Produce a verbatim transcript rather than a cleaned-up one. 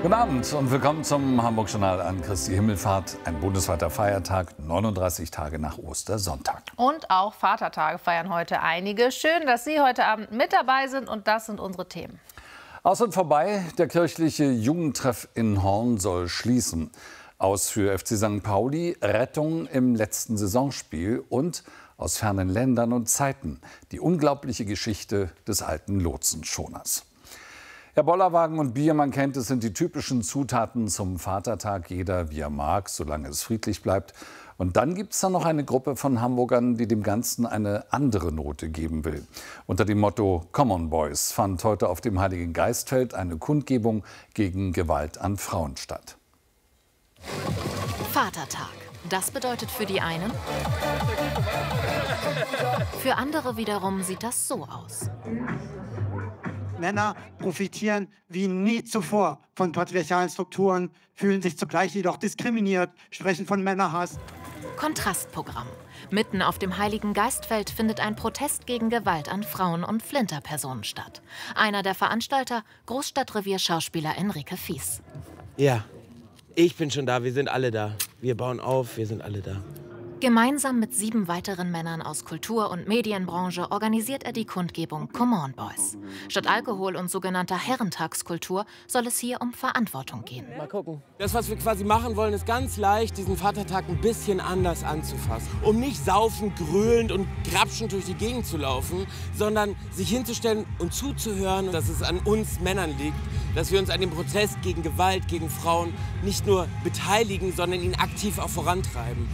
Guten Abend und willkommen zum Hamburg-Journal an Christi Himmelfahrt. Ein bundesweiter Feiertag, neununddreißig Tage nach Ostersonntag. Und auch Vatertage feiern heute einige. Schön, dass Sie heute Abend mit dabei sind, und das sind unsere Themen. Aus und vorbei, der kirchliche Jugendtreff in Horn soll schließen. Aus für F C Sankt Pauli, Rettung im letzten Saisonspiel und aus fernen Ländern und Zeiten die unglaubliche Geschichte des alten Lotsenschoners. Ja, Bollerwagen und Bier, man kennt es, sind die typischen Zutaten zum Vatertag. Jeder wie er mag, solange es friedlich bleibt. Und dann gibt es da noch eine Gruppe von Hamburgern, die dem Ganzen eine andere Note geben will. Unter dem Motto Common Boys fand heute auf dem Heiligen Geistfeld eine Kundgebung gegen Gewalt an Frauen statt. Vatertag. Das bedeutet für die einen, für andere wiederum sieht das so aus. Männer profitieren wie nie zuvor von patriarchalen Strukturen, fühlen sich zugleich jedoch diskriminiert, sprechen von Männerhass. Kontrastprogramm. Mitten auf dem Heiligen Geistfeld findet ein Protest gegen Gewalt an Frauen und Flinterpersonen statt. Einer der Veranstalter, Großstadtrevier-Schauspieler Enrique Fies. Ja, ich bin schon da, wir sind alle da. Wir bauen auf, wir sind alle da. Gemeinsam mit sieben weiteren Männern aus Kultur- und Medienbranche organisiert er die Kundgebung Come On Boys. Statt Alkohol und sogenannter Herrentagskultur soll es hier um Verantwortung gehen. Mal gucken. Das, was wir quasi machen wollen, ist ganz leicht, diesen Vatertag ein bisschen anders anzufassen. Um nicht saufend, gröhlend und grapschend durch die Gegend zu laufen, sondern sich hinzustellen und zuzuhören, dass es an uns Männern liegt, dass wir uns an dem Protest gegen Gewalt, gegen Frauen nicht nur beteiligen, sondern ihn aktiv auch vorantreiben.